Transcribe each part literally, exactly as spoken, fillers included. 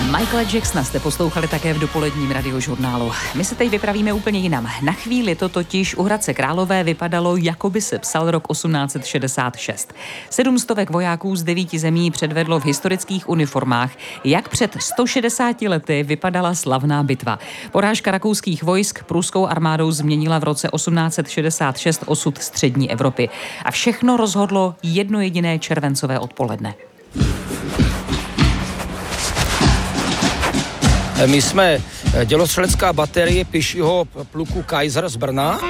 Michaela Jacksona jste poslouchali také v dopoledním radiožurnálu. My se teď vypravíme úplně jinam. Na chvíli to totiž u Hradce Králové vypadalo, jako by se psal rok osmnáct set šedesát šest. Sedm stovek vojáků z devíti zemí předvedlo v historických uniformách, jak před sto šedesáti lety vypadala slavná bitva. Porážka rakouských vojsk pruskou armádou změnila v roce osmnáct set šedesát šest osud střední Evropy. A všechno rozhodlo jedno jediné červencové odpoledne. My jsme dělostřelecká baterie pěšího pluku Kaiser z Brna.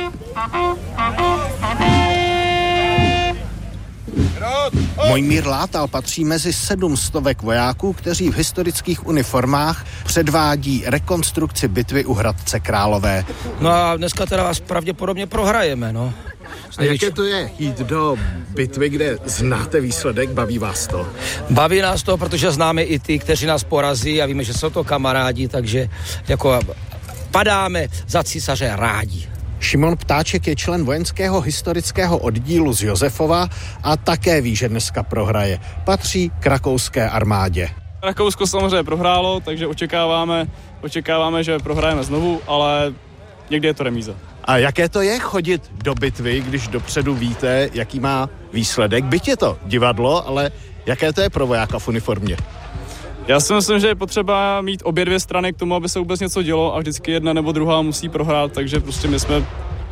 Mojmír Látal patří mezi sedm stovek vojáků, kteří v historických uniformách předvádí rekonstrukci bitvy u Hradce Králové. No a dneska teda vás pravděpodobně prohrajeme, no. A jaké to je jít do bitvy, kde znáte výsledek, baví vás to? Baví nás to, protože známe i ty, kteří nás porazí a víme, že jsou to kamarádi, takže jako padáme za císaře rádi. Šimon Ptáček je člen vojenského historického oddílu z Josefova a také ví, že dneska prohraje. Patří k rakouské armádě. Rakousko samozřejmě prohrálo, takže očekáváme, očekáváme, že prohrajeme znovu, ale někdy je to remíza. A jaké to je chodit do bitvy, když dopředu víte, jaký má výsledek? Byť je to divadlo, ale jaké to je pro vojáka v uniformě? Já si myslím, že je potřeba mít obě dvě strany k tomu, aby se vůbec něco dělo a vždycky jedna nebo druhá musí prohrát, takže prostě my jsme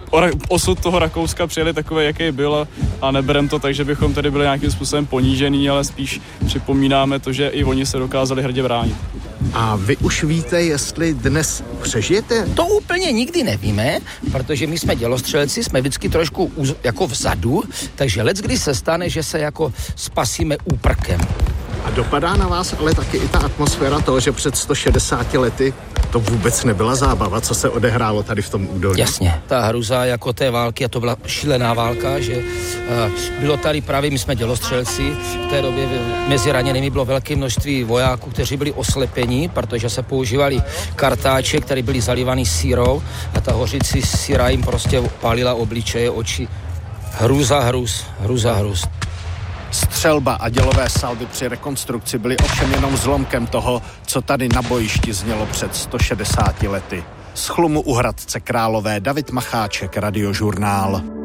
osud toho Rakouska přijeli takový, jaký byl a neberem to tak, že bychom tady byli nějakým způsobem ponížený, ale spíš připomínáme to, že i oni se dokázali hrdě bránit. A vy už víte, jestli dnes přežijete? To úplně nikdy nevíme, protože my jsme dělostřelci, jsme vždycky trošku jako vzadu, takže leckdy se stane, že se jako spasíme úprkem. A dopadá na vás ale taky i ta atmosféra toho, že před sto šedesáti lety to vůbec nebyla zábava, co se odehrálo tady v tom údolí. Jasně, ta hruza jako té války, a to byla šílená válka, že uh, bylo tady právě, my jsme dělostřelci, v té době mezi raněnými bylo velké množství vojáků, kteří byli oslepení, protože se používali kartáče, které byly zalivaný sírou a ta hořící síra jim prostě pálila obličeje, oči. Hruza, hruz, hruza, hruz. Střelba a dělové salvy při rekonstrukci byly ovšem jenom zlomkem toho, co tady na bojišti znělo před sto šedesáti lety. Z Chlumu u Hradce Králové David Macháček, Radiožurnál.